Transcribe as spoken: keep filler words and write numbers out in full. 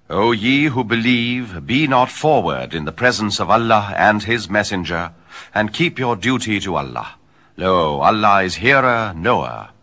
O ye who believe, be not forward in the presence of Allah and His Messenger, and keep your duty to Allah. Lo, Allah is hearer, knower.